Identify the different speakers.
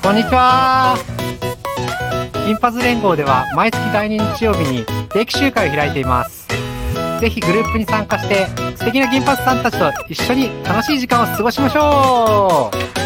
Speaker 1: こんにちは。銀髪連合では毎月第2日曜日に定期集会を開いています。ぜひグループに参加して素敵な銀髪さんたちと一緒に楽しい時間を過ごしましょう。